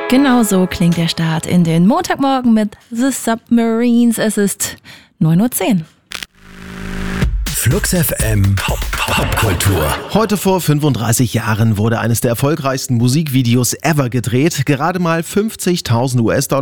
Genau so klingt der Start in den Montagmorgen mit The Submarines. Es ist 9:10 Uhr. Flux FM Popkultur. Heute vor 35 Jahren wurde eines der erfolgreichsten Musikvideos ever gedreht. Gerade mal $50.000